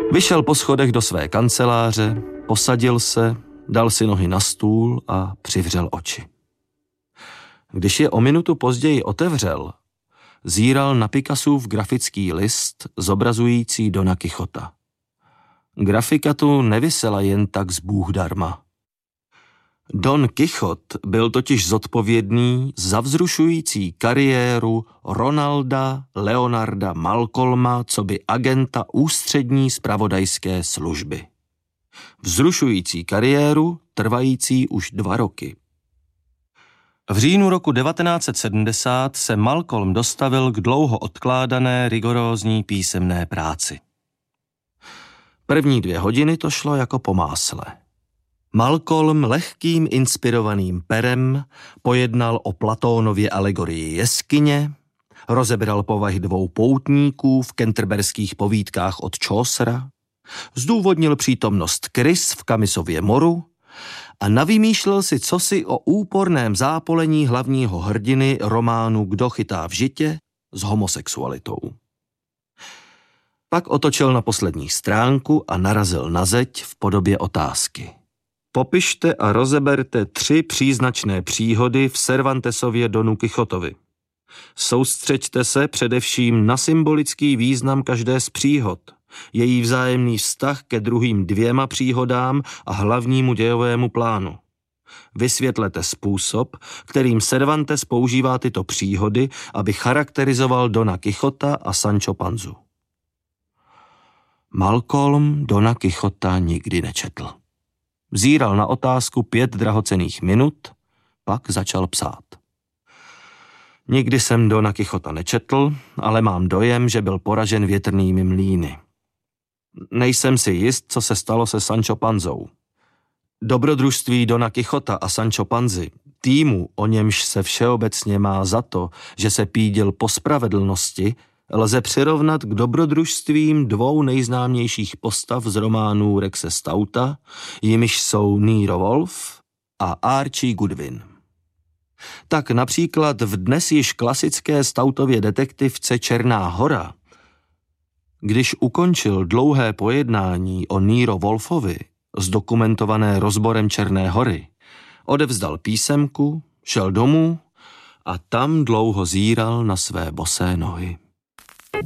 Vyšel po schodech do své kanceláře, posadil se, dal si nohy na stůl a přivřel oči. Když je o minutu později otevřel, zíral na Picassův grafický list zobrazující Dona Kichota. Grafika tu nevisela jen tak z Bůh darma. Don Kichot byl totiž zodpovědný za vzrušující kariéru Ronalda Leonarda Malcolma coby agenta ústřední zpravodajské služby. Vzrušující kariéru trvající už 2 roky. V říjnu roku 1970 se Malcolm dostavil k dlouho odkládané rigorózní písemné práci. První 2 hodiny to šlo jako po másle. Malcolm lehkým inspirovaným perem pojednal o Platónově alegorii jeskyně, rozebral povahy 2 poutníků v canterberských povídkách od Chaucera, zdůvodnil přítomnost krys v Kamisově moru a navymýšlel si cosi o úporném zápolení hlavního hrdiny románu Kdo chytá v žitě s homosexualitou. Pak otočil na poslední stránku a narazil na zeď v podobě otázky. Popište a rozeberte 3 příznačné příhody v Cervantesově Donu Kichotovi. Soustřeďte se především na symbolický význam každé z příhod, její vzájemný vztah ke druhým 2 příhodám a hlavnímu dějovému plánu. Vysvětlete způsob, kterým Cervantes používá tyto příhody, aby charakterizoval Dona Kichota a Sancho Panzu. Malcolm Dona Kichota nikdy nečetl. Zíral na otázku 5 drahocenných minut, pak začal psát. Nikdy jsem Dona Kichota nečetl, ale mám dojem, že byl poražen větrnými mlýny. Nejsem si jist, co se stalo se Sancho Panzou. Dobrodružství Dona Kichota a Sancho Panzy, týmu, o němž se všeobecně má za to, že se pídil po spravedlnosti, lze přirovnat k dobrodružstvím 2 nejznámějších postav z románů Rexe Stauta, jimiž jsou Nero Wolfe a Archie Goodwin. Tak například v dnes již klasické Stautově detektivce Černá hora, když ukončil dlouhé pojednání o Nero Wolfovi, zdokumentované rozborem Černé hory, odevzdal písemku, šel domů a tam dlouho zíral na své bosé nohy.